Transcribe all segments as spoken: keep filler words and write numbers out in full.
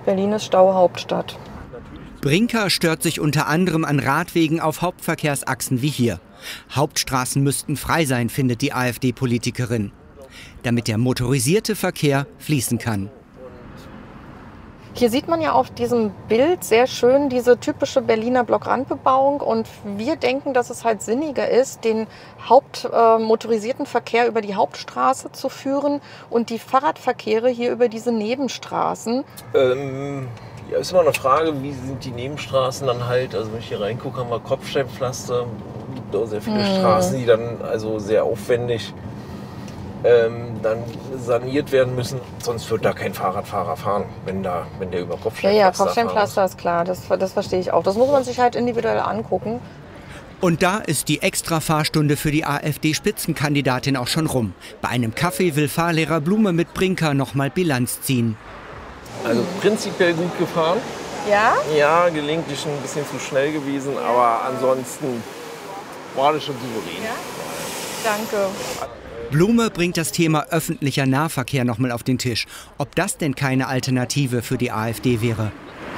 Berlin ist Stauhauptstadt. Brinker stört sich unter anderem an Radwegen auf Hauptverkehrsachsen wie hier. Hauptstraßen müssten frei sein, findet die AfD-Politikerin, damit der motorisierte Verkehr fließen kann. Hier sieht man ja auf diesem Bild sehr schön diese typische Berliner Blockrandbebauung und wir denken, dass es halt sinniger ist, den hauptmotorisierten äh, Verkehr über die Hauptstraße zu führen und die Fahrradverkehre hier über diese Nebenstraßen. Ähm, ja, ist immer eine Frage, wie sind die Nebenstraßen dann halt, also wenn ich hier reingucke, haben wir Kopfsteinpflaster, es gibt auch sehr viele hm. Straßen, die dann also sehr aufwendig Ähm, dann saniert werden müssen, sonst wird da kein Fahrradfahrer fahren, wenn, da, wenn der über Kopfsteinpflaster Ja, ja, Kopfsteinpflaster ist klar, das, das verstehe ich auch. Das muss man sich halt individuell angucken. Und da ist die Extra-Fahrstunde für die AfD-Spitzenkandidatin auch schon rum. Bei einem Kaffee will Fahrlehrer Blume mit Brinker nochmal Bilanz ziehen. Also prinzipiell gut gefahren. Ja? Ja, gelegentlich ein bisschen zu schnell gewesen, aber ansonsten war das schon souverän. Ja? Danke. Blume bringt das Thema öffentlicher Nahverkehr noch mal auf den Tisch. Ob das denn keine Alternative für die AfD wäre?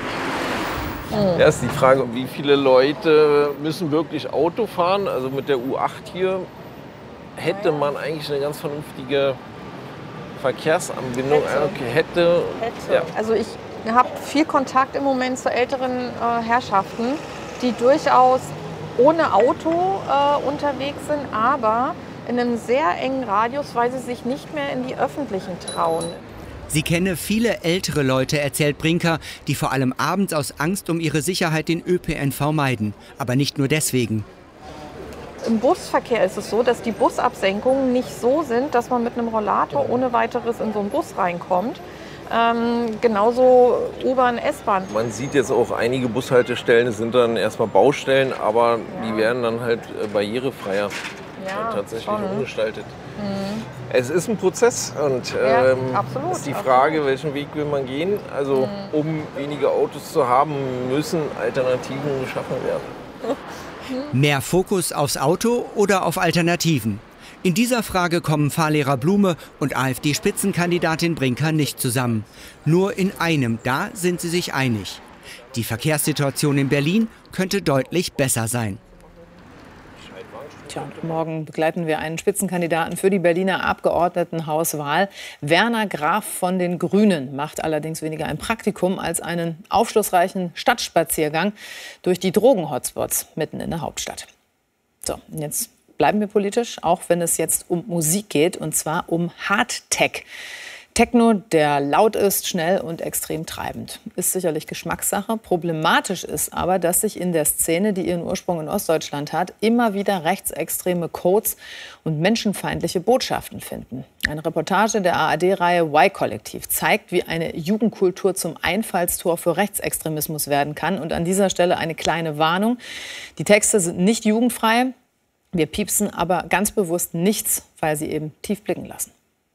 Ja, ist die Frage, wie viele Leute müssen wirklich Auto fahren? Also mit der U acht hier hätte man eigentlich eine ganz vernünftige Verkehrsanbindung. Hätte. Okay, hätte. hätte. Ja. Also ich habe viel Kontakt im Moment zu älteren äh, Herrschaften, die durchaus ohne Auto äh, unterwegs sind, aber in einem sehr engen Radius, weil sie sich nicht mehr in die Öffentlichen trauen. Sie kenne viele ältere Leute, erzählt Brinker, die vor allem abends aus Angst um ihre Sicherheit den Ö P N V meiden. Aber nicht nur deswegen. Im Busverkehr ist es so, dass die Busabsenkungen nicht so sind, dass man mit einem Rollator ohne weiteres in so einen Bus reinkommt. Ähm, genauso U-Bahn, S-Bahn. Man sieht jetzt auch einige Bushaltestellen, es sind dann erstmal Baustellen, aber ja. die werden dann halt barrierefreier. Ja, tatsächlich schon umgestaltet. Mhm. Es ist ein Prozess und ja, ähm, absolut, ist die absolut. Frage, welchen Weg will man gehen. Also mhm. um weniger Autos zu haben, müssen Alternativen geschaffen werden. Mehr Fokus aufs Auto oder auf Alternativen? In dieser Frage kommen Fahrlehrer Blume und AfD-Spitzenkandidatin Brinker nicht zusammen. Nur in einem, da sind sie sich einig. Die Verkehrssituation in Berlin könnte deutlich besser sein. Tja, morgen begleiten wir einen Spitzenkandidaten für die Berliner Abgeordnetenhauswahl. Werner Graf von den Grünen macht allerdings weniger ein Praktikum als einen aufschlussreichen Stadtspaziergang durch die Drogen-Hotspots mitten in der Hauptstadt. So, jetzt bleiben wir politisch, auch wenn es jetzt um Musik geht, und zwar um Hardtech. Techno, der laut ist, schnell und extrem treibend. Ist sicherlich Geschmackssache. Problematisch ist aber, dass sich in der Szene, die ihren Ursprung in Ostdeutschland hat, immer wieder rechtsextreme Codes und menschenfeindliche Botschaften finden. Eine Reportage der A R D-Reihe Y-Kollektiv zeigt, wie eine Jugendkultur zum Einfallstor für Rechtsextremismus werden kann. Und an dieser Stelle eine kleine Warnung. Die Texte sind nicht jugendfrei. Wir piepsen aber ganz bewusst nichts, weil sie eben tief blicken lassen.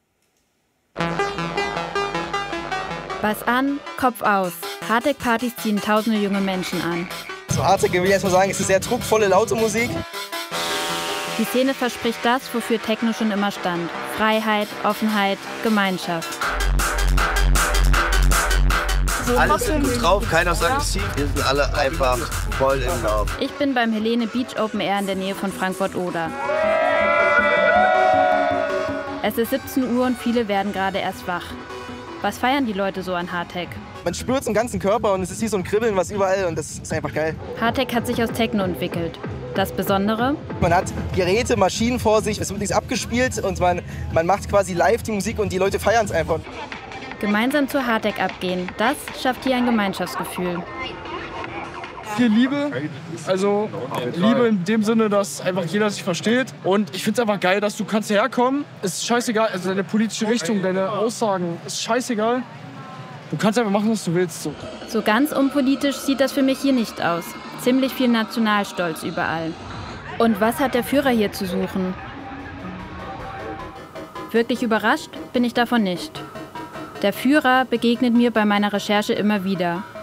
Bass an, Kopf aus. Hardtech-Partys ziehen tausende junge Menschen an. So Hardtech will ich erst mal sagen, es ist sehr druckvolle, laute Musik. Die Szene verspricht das, wofür Techno schon immer stand. Freiheit, Offenheit, Gemeinschaft. Alle sind gut drauf, keiner ist aggressiv. Wir sind alle einfach voll im Lauf. Ich bin beim Helene Beach Open Air in der Nähe von Frankfurt-Oder. Es ist siebzehn Uhr und viele werden gerade erst wach. Was feiern die Leute so an Hardtech? Man spürt es im ganzen Körper und es ist wie so ein Kribbeln, was überall, und das ist einfach geil. Hardtech hat sich aus Techno entwickelt. Das Besondere? Man hat Geräte, Maschinen vor sich, es wird nichts abgespielt und man, man macht quasi live die Musik und die Leute feiern es einfach. Gemeinsam zu Hardtech abgehen, das schafft hier ein Gemeinschaftsgefühl. Viel Liebe, also Liebe in dem Sinne, dass einfach jeder sich versteht. Und ich finde es einfach geil, dass du kannst herkommen, ist scheißegal, also deine politische Richtung, deine Aussagen, ist scheißegal. Du kannst einfach machen, was du willst. So, so ganz unpolitisch sieht das für mich hier nicht aus. Ziemlich viel Nationalstolz überall. Und was hat der Führer hier zu suchen? Wirklich überrascht bin ich davon nicht. Der Führer begegnet mir bei meiner Recherche immer wieder.